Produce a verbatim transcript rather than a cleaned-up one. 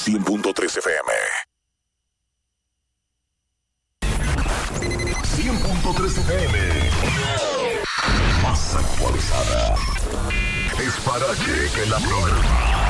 cien punto tres F M. cien punto tres F M. Más actualizada. Es para que, que la programa.